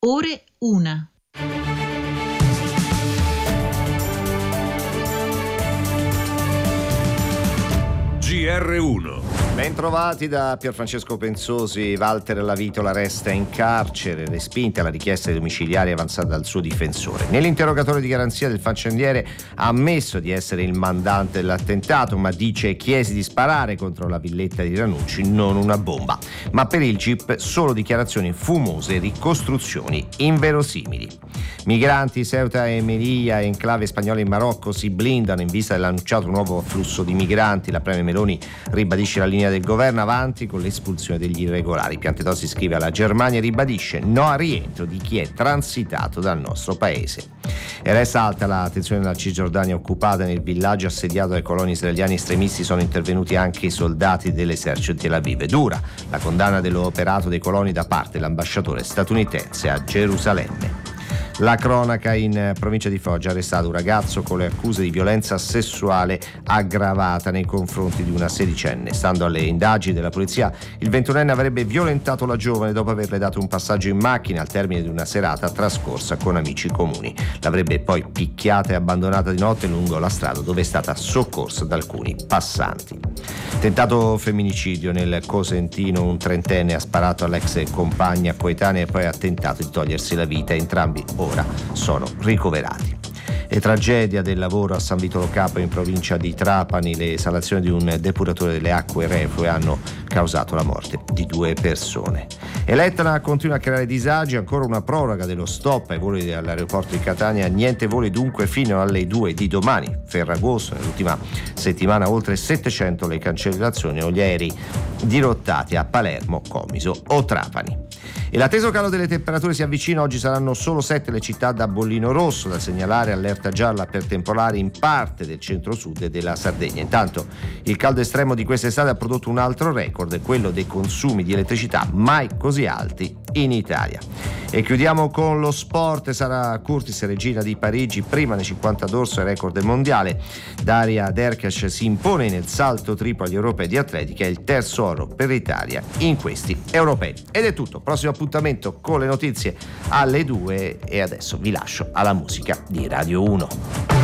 ore 1. GR1. Bentrovati da Pierfrancesco Pensosi. Walter Lavitola resta in carcere, respinta la richiesta di domiciliari avanzata dal suo difensore. Nell'interrogatorio di garanzia del faccendiere ha ammesso di essere il mandante dell'attentato, ma dice chiesi di sparare contro la villetta di Ranucci, non una bomba. Ma per il GIP solo dichiarazioni fumose e ricostruzioni inverosimili. Migranti, Ceuta e Melilla, enclave spagnola in Marocco, si blindano in vista dell'annunciato nuovo flusso di migranti. La Premier Meloni ribadisce la linea del governo avanti con l'espulsione degli irregolari. Piantedosi scrive alla Germania e ribadisce no a rientro di chi è transitato dal nostro paese. E resta alta l'attenzione nella Cisgiordania occupata. Nel villaggio assediato dai coloni israeliani estremisti sono intervenuti anche i soldati dell'esercito di Tel Aviv. Dura la condanna dell'operato dei coloni da parte dell'ambasciatore statunitense a Gerusalemme. La cronaca in provincia di Foggia, arrestato un ragazzo con le accuse di violenza sessuale aggravata nei confronti di una sedicenne. Stando alle indagini della polizia, il 21enne avrebbe violentato la giovane dopo averle dato un passaggio in macchina al termine di una serata trascorsa con amici comuni. L'avrebbe poi picchiata e abbandonata di notte lungo la strada dove è stata soccorsa da alcuni passanti. Tentato femminicidio nel Cosentino, un trentenne ha sparato all'ex compagna coetanea e poi ha tentato di togliersi la vita. Entrambi ora sono ricoverati. E tragedia del lavoro a San Vitolo Capo in provincia di Trapani. Le esalazioni di un depuratore delle acque reflue hanno causato la morte di 2 persone. E l'Etna continua a creare disagi, ancora una proroga dello stop ai voli all'aeroporto di Catania, niente voli dunque fino alle 2 di domani. Ferragosto, nell'ultima settimana oltre 700 le cancellazioni o gli aerei dirottati a Palermo, Comiso o Trapani. E l'atteso calo delle temperature si avvicina. Oggi saranno solo 7 le città da bollino rosso, da segnalare allerta gialla per temporali in parte del centro-sud e della Sardegna. Intanto il caldo estremo di quest'estate ha prodotto un altro record, quello dei consumi di elettricità mai così alti in Italia. E chiudiamo con lo sport. Sara Curtis, regina di Parigi, prima nei 50 d'orso e record del mondiale. Daria Derkash si impone nel salto triplo agli europei di atletica, è il terzo oro per l'Italia in questi europei. Ed è tutto, prossimo appuntamento con le notizie alle 2 e adesso vi lascio alla musica di Radio 1.